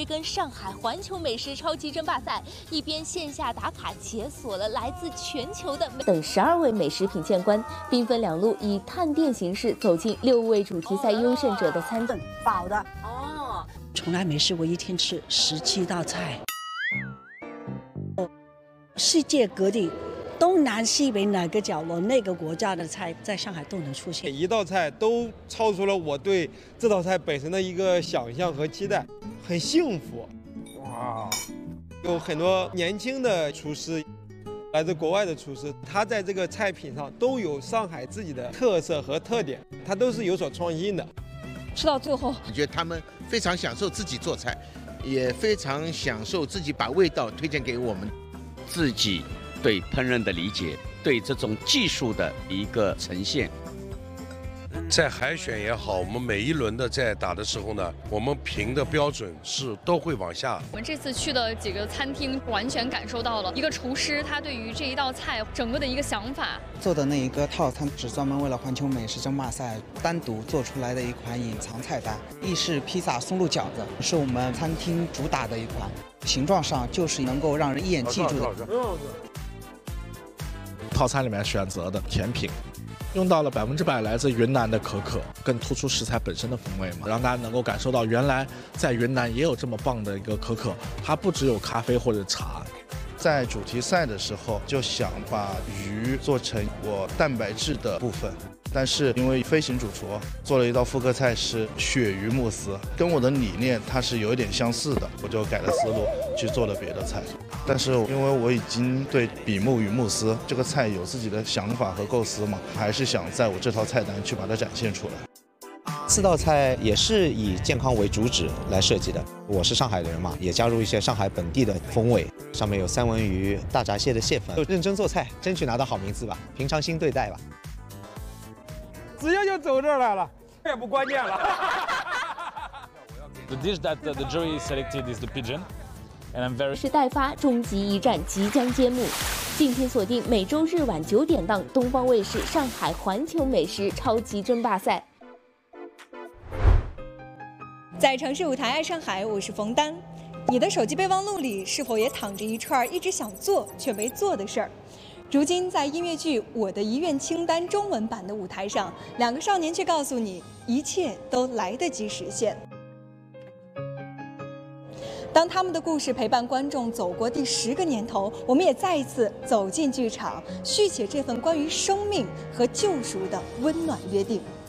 跟上海环球美食超级争霸赛，一边线下打卡解锁了来自全球的等12位美食品鉴官，兵分两路，以探店形式走进6位主题赛优胜者的餐厅。 饱的哦，从来没试过一天吃17道菜。世界各地。 东南西北哪个角落，那个国家的菜在上海都能出现。 每一道菜都超出了我对这道菜本身的一个想象和期待，很幸福。哇！有很多年轻的厨师，来自国外的厨师，他在这个菜品上都有上海自己的特色和特点，他都是有所创新的。 吃到最后， 我觉得他们非常享受自己做菜，也非常享受自己把味道推荐给我们自己。 对烹饪的理解，对这种技术的一个呈现， 在海选也好，我们每一轮的在打的时候呢，我们评的标准是都会往下。 我们这次去的几个餐厅，完全感受到了一个厨师他对于这一道菜整个的一个想法。 做的那一个套餐是专门为了环球美食争霸赛单独做出来的一款隐藏菜单，意式披萨松露饺子是我们餐厅主打的一款，形状上就是能够让人一眼记住的。 套餐里面选择的甜品，用到了100%来自云南的可可，更突出食材本身的风味嘛，让大家能够感受到原来在云南也有这么棒的一个可可，它不只有咖啡或者茶。 在主题赛的时候，就想把鱼做成我蛋白质的部分。 但是因为飞行主厨做了一道复刻菜是鳕鱼慕斯，跟我的理念它是有一点相似的，我就改了思路去做了别的菜。但是因为我已经对比目鱼慕斯这个菜有自己的想法和构思嘛，还是想在我这套菜单去把它展现出来。 4道菜也是以健康为主旨来设计的。我是上海人嘛，也加入一些上海本地的风味。上面有三文鱼、大闸蟹的蟹粉，就认真做菜，争取拿到好名次吧，平常心对待吧。 直接就走这儿来了，也不关键了。 The dish that the jury selected is the pigeon, and I'm very. 是待发，终极一战即将揭幕，敬请锁定每周日晚9点档东方卫视上海环球美食超级争霸赛。 在城市舞台爱上海，我是冯丹。你的手机备忘录里是否也躺着一串一直想做却没做的事儿？ 如今，在音乐剧《我的遗愿清单》中文版的舞台上，2个少年却告诉你，一切都来得及实现。当他们的故事陪伴观众走过第10个年头，我们也再一次走进剧场，续写这份关于生命和救赎的温暖约定。